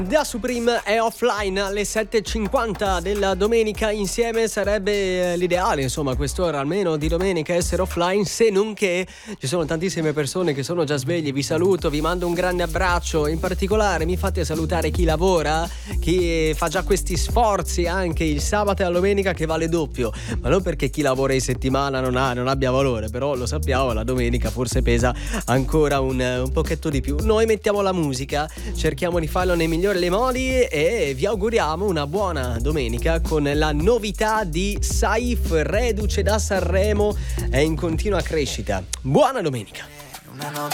Da Supreme è offline alle 7.50 della domenica insieme. Sarebbe l'ideale, insomma, quest'ora almeno di domenica essere offline, se non che ci sono tantissime persone che sono già sveglie. Vi saluto, vi mando un grande abbraccio. In particolare mi fate salutare chi lavora, chi fa già questi sforzi anche il sabato e la domenica, che vale doppio, ma non perché chi lavora in settimana non abbia valore, però lo sappiamo, la domenica forse pesa ancora un pochetto di più. Noi mettiamo la musica, cerchiamo di farlo nei migliori dei modi e vi auguriamo una buona domenica con la novità di Saif, reduce da Sanremo, è in continua crescita. Buona domenica.